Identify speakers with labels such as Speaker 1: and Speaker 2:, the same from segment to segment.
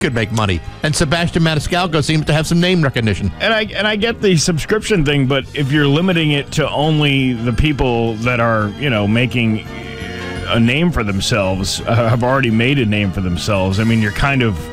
Speaker 1: could make money. And Sebastian Maniscalco seems to have some name recognition.
Speaker 2: And I get the subscription thing, but if you're limiting it to only the people that are, making a name for themselves, have already made a name for themselves, I mean, you're kind of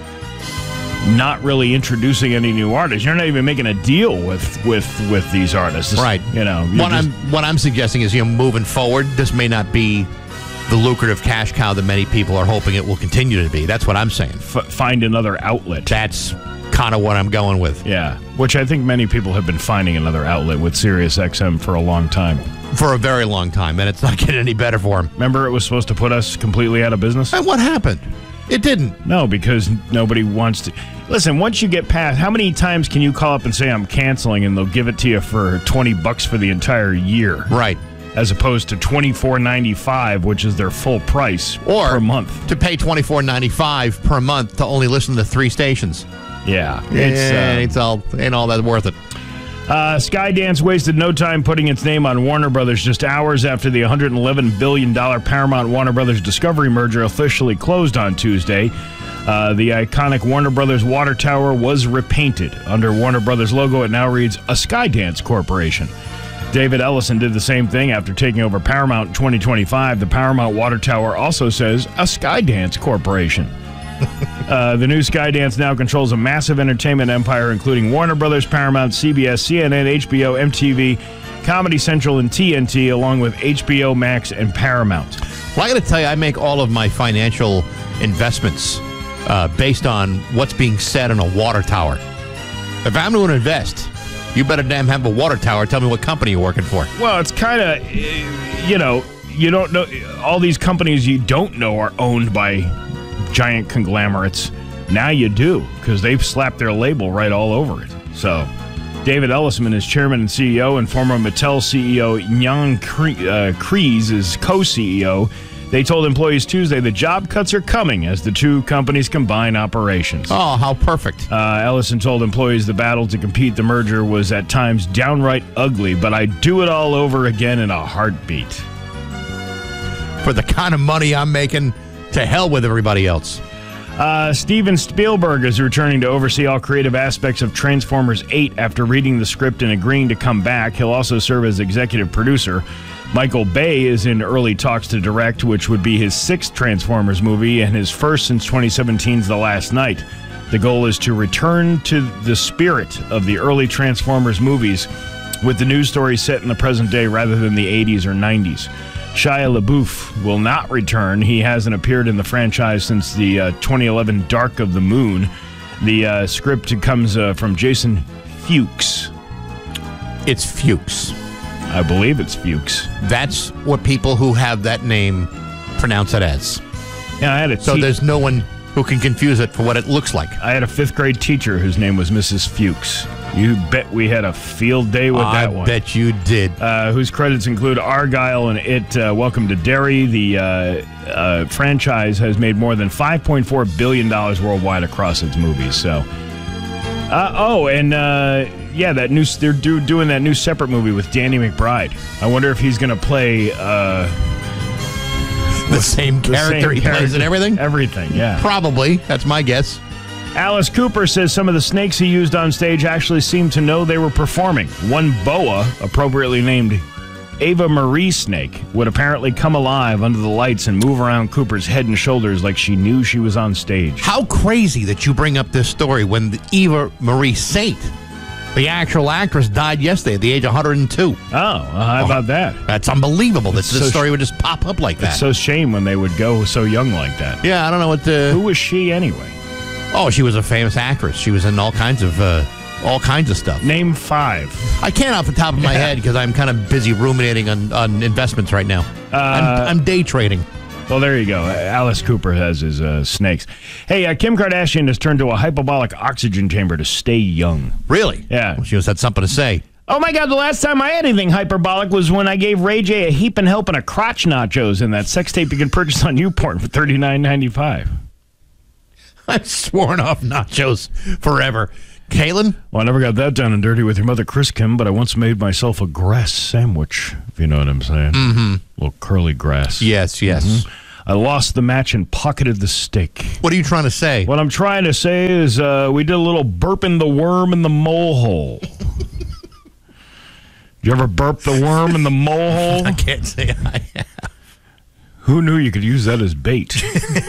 Speaker 2: not really introducing any new artists. You're not even making a deal with these artists.
Speaker 1: Right. What I'm suggesting is, moving forward, this may not be the lucrative cash cow that many people are hoping it will continue to be. That's what I'm saying.
Speaker 2: Find another outlet.
Speaker 1: That's kind of what I'm going with.
Speaker 2: Yeah, which I think many people have been finding another outlet with SiriusXM for a long time.
Speaker 1: For a very long time, and it's not getting any better for them.
Speaker 2: Remember it was supposed to put us completely out of business?
Speaker 1: And what happened? It didn't.
Speaker 2: No, because nobody wants to. Listen, once you get past, how many times can you call up and say I'm canceling and they'll give it to you for $20 for the entire year?
Speaker 1: Right.
Speaker 2: As opposed to $24.95, which is their full price per month.
Speaker 1: To pay $24.95 per month to only listen to 3 stations.
Speaker 2: Yeah.
Speaker 1: Ain't all that worth it.
Speaker 2: Skydance wasted no time putting its name on Warner Brothers just hours after the $111 billion Paramount-Warner Brothers Discovery merger officially closed on Tuesday. The iconic Warner Brothers water tower was repainted. Under Warner Brothers logo, it now reads a Skydance Corporation. David Ellison did the same thing after taking over Paramount in 2025. The Paramount water tower also says a Skydance Corporation. The new Skydance now controls a massive entertainment empire, including Warner Brothers, Paramount, CBS, CNN, HBO, MTV, Comedy Central, and TNT, along with HBO Max and Paramount.
Speaker 1: Well, I got to tell you, I make all of my financial investments based on what's being said on a water tower. If I'm going to invest, you better damn have a water tower. Tell me what company you're working for.
Speaker 2: Well, it's kind of, you don't know. All these companies you don't know are owned by giant conglomerates. Now you do, because they've slapped their label right all over it. So, David Ellison is chairman and CEO, and former Mattel CEO Jan Kreese is co-CEO. They told employees Tuesday the job cuts are coming as the two companies combine operations.
Speaker 1: Oh, how perfect.
Speaker 2: Ellison told employees the battle to compete the merger was at times downright ugly, but I'd do it all over again in a heartbeat.
Speaker 1: For the kind of money I'm making, to hell with everybody else.
Speaker 2: Steven Spielberg is returning to oversee all creative aspects of Transformers 8 after reading the script and agreeing to come back. He'll also serve as executive producer. Michael Bay is in early talks to direct, which would be his 6th Transformers movie and his first since 2017's The Last Knight. The goal is to return to the spirit of the early Transformers movies with the news story set in the present day rather than the 80s or 90s. Shia LaBeouf will not return. He hasn't appeared in the franchise since the 2011 Dark of the Moon. The script comes from Jason Fuchs.
Speaker 1: It's Fuchs.
Speaker 2: I believe it's Fuchs.
Speaker 1: That's what people who have that name pronounce it as.
Speaker 2: Yeah, I had
Speaker 1: so there's no one who can confuse it for what it looks like.
Speaker 2: I had a 5th grade teacher whose name was Mrs. Fuchs. You bet we had a field day with that one.
Speaker 1: I bet you did.
Speaker 2: Whose credits include Argyle and It, Welcome to Derry. The franchise has made more than $5.4 billion worldwide across its movies. So, that new they're doing that new separate movie with Danny McBride. I wonder if he's going to play
Speaker 1: the same character he plays in everything?
Speaker 2: Everything, yeah.
Speaker 1: Probably. That's my guess.
Speaker 2: Alice Cooper says some of the snakes he used on stage actually seemed to know they were performing. One boa, appropriately named Ava Marie Snake, would apparently come alive under the lights and move around Cooper's head and shoulders like she knew she was on stage.
Speaker 1: How crazy that you bring up this story when the Eva Marie Saint, the actual actress, died yesterday at the age of 102.
Speaker 2: How about that?
Speaker 1: That's unbelievable that this story would just pop up like that.
Speaker 2: It's so shame when they would go so young like that.
Speaker 1: Yeah, I don't know what the...
Speaker 2: Who was she anyway?
Speaker 1: Oh, she was a famous actress. She was in all kinds of stuff.
Speaker 2: Name 5.
Speaker 1: I can't off the top of my head because I'm kind of busy ruminating on investments right now. I'm day trading.
Speaker 2: Well, there you go. Alice Cooper has his snakes. Hey, Kim Kardashian has turned to a hyperbolic oxygen chamber to stay young.
Speaker 1: Really?
Speaker 2: Yeah.
Speaker 1: Well, she must have something to say.
Speaker 2: Oh, my God, the last time I had anything hyperbolic was when I gave Ray J a heap and help and a crotch nachos in that sex tape you can purchase on YouPorn for $39.95.
Speaker 1: I've sworn off nachos forever. Kaylin?
Speaker 2: Well, I never got that down and dirty with your mother, Chris Kim, but I once made myself a grass sandwich, if you know what I'm saying.
Speaker 1: Mm-hmm.
Speaker 2: A little curly grass.
Speaker 1: Yes.
Speaker 2: Mm-hmm. I lost the match and pocketed the steak.
Speaker 1: What are you trying to say?
Speaker 2: What I'm trying to say is we did a little burping the worm in the mole hole. You ever burp the worm in the mole hole?
Speaker 1: I can't say I have.
Speaker 2: Who knew you could use that as bait?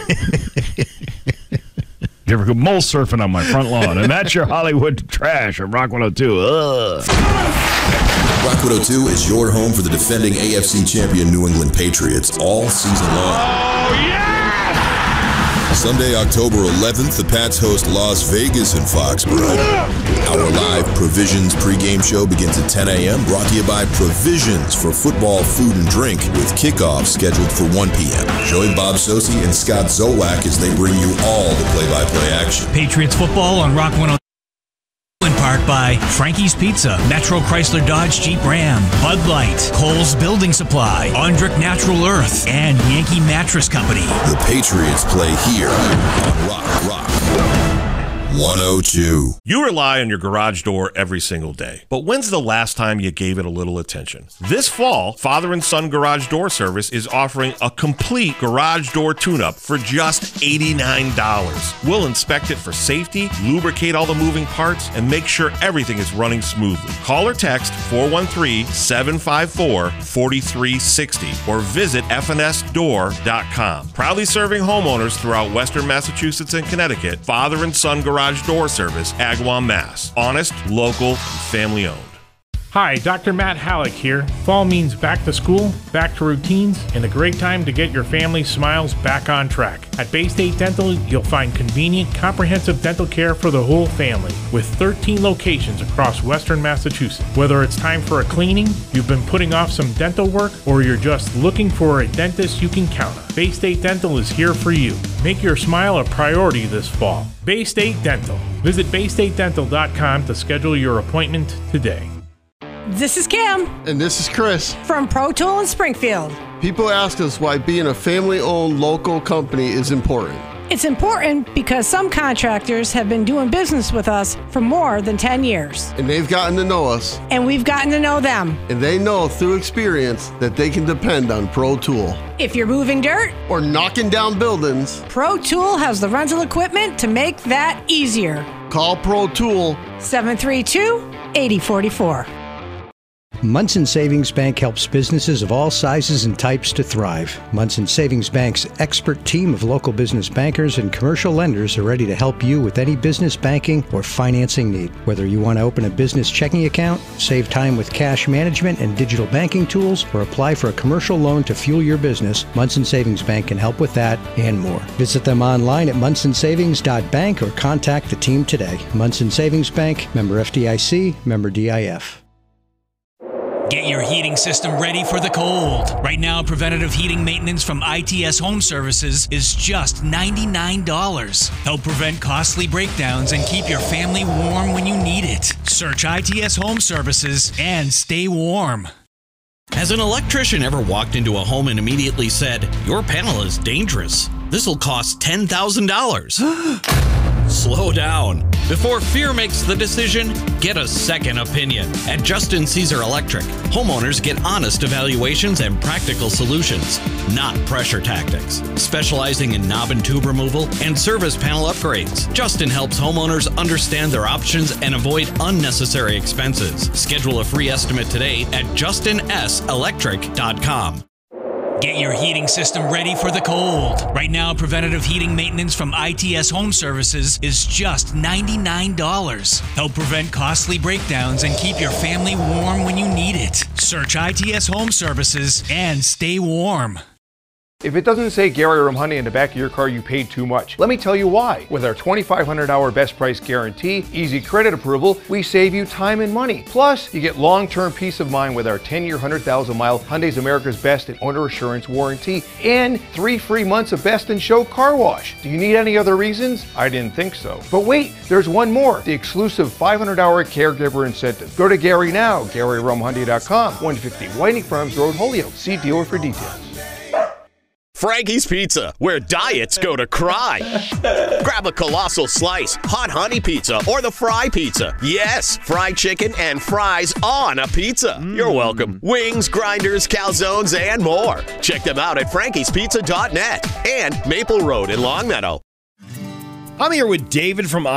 Speaker 2: You ever go mole surfing on my front lawn? And that's your Hollywood trash of Rock 102. Ugh.
Speaker 3: Rock 102 is your home for the defending AFC champion New England Patriots all season long.
Speaker 2: Oh, yeah!
Speaker 3: Sunday, October 11th, the Pats host Las Vegas in Foxborough. Our live Provisions pregame show begins at 10 a.m. Brought to you by Provisions for football, food, and drink, with kickoff scheduled for 1 p.m. Join Bob Sosi and Scott Zolak as they bring you all the play-by-play action.
Speaker 4: Patriots football on Rock 102. In part by Frankie's Pizza, Metro Chrysler Dodge Jeep Ram, Bud Light, Kohl's Building Supply, Ondrick Natural Earth, and Yankee Mattress Company.
Speaker 3: The Patriots play here on Rock 102.
Speaker 5: You rely on your garage door every single day, but when's the last time you gave it a little attention? This fall, Father and Son Garage Door Service is offering a complete garage door tune-up for just $89. We'll inspect it for safety, lubricate all the moving parts, and make sure everything is running smoothly. Call or text 413-754-4360 or visit fnsdoor.com. Proudly serving homeowners throughout Western Massachusetts and Connecticut, Father and Son Garage Door Service, Agawam, Mass. Honest, local, and family owned.
Speaker 6: Hi, Dr. Matt Halleck here. Fall means back to school, back to routines, and a great time to get your family's smiles back on track. At Bay State Dental, you'll find convenient, comprehensive dental care for the whole family, with 13 locations across Western Massachusetts. Whether it's time for a cleaning, you've been putting off some dental work, or you're just looking for a dentist you can count on, Bay State Dental is here for you. Make your smile a priority this fall. Bay State Dental. Visit baystatedental.com to schedule your appointment today.
Speaker 7: This is Kim.
Speaker 8: And this is Chris.
Speaker 7: From Pro Tool in Springfield.
Speaker 8: People ask us why being a family-owned local company is important.
Speaker 7: It's important because some contractors have been doing business with us for more than 10 years.
Speaker 8: And they've gotten to know us.
Speaker 7: And we've gotten to know them.
Speaker 8: And they know through experience that they can depend on Pro Tool.
Speaker 7: If you're moving dirt
Speaker 8: or knocking down buildings,
Speaker 7: Pro Tool has the rental equipment to make that easier.
Speaker 8: Call Pro Tool
Speaker 7: 732-8044.
Speaker 9: Munson Savings Bank helps businesses of all sizes and types to thrive. Munson Savings Bank's expert team of local business bankers and commercial lenders are ready to help you with any business banking or financing need. Whether you want to open a business checking account, save time with cash management and digital banking tools, or apply for a commercial loan to fuel your business, Munson Savings Bank can help with that and more. Visit them online at munsonsavings.bank or contact the team today. Munson Savings Bank, member FDIC, member DIF.
Speaker 4: Get your heating system ready for the cold. Right now, preventative heating maintenance from ITS Home Services is just $99. Help prevent costly breakdowns and keep your family warm when you need it. Search ITS Home Services and stay warm.
Speaker 10: Has an electrician ever walked into a home and immediately said, "Your panel is dangerous. This'll cost $10,000. Slow down. Before fear makes the decision, get a second opinion. At Justin Caesar Electric, homeowners get honest evaluations and practical solutions, not pressure tactics. Specializing in knob and tube removal and service panel upgrades, Justin helps homeowners understand their options and avoid unnecessary expenses. Schedule a free estimate today at justinselectric.com.
Speaker 4: Get your heating system ready for the cold. Right now, preventative heating maintenance from ITS Home Services is just $99. Help prevent costly breakdowns and keep your family warm when you need it. Search ITS Home Services and stay warm.
Speaker 11: If it doesn't say Gary Rumhundy in the back of your car, you paid too much. Let me tell you why. With our $2,500 best price guarantee, easy credit approval, we save you time and money. Plus, you get long-term peace of mind with our 10-year, 100,000-mile Hyundai's America's Best and Owner Assurance warranty and 3 free months of Best in Show car wash. Do you need any other reasons? I didn't think so. But wait, there's one more. The exclusive $500 caregiver incentive. Go to Gary now, GaryRumhundy.com, 150 Whiting Farms Road, Holyoke. See dealer for details.
Speaker 12: Frankie's Pizza, where diets go to cry. Grab a colossal slice, hot honey pizza, or the fry pizza. Yes, fried chicken and fries on a pizza. You're welcome. Wings, grinders, calzones, and more. Check them out at frankie'spizza.net and Maple Road in Longmeadow.
Speaker 13: I'm here with David from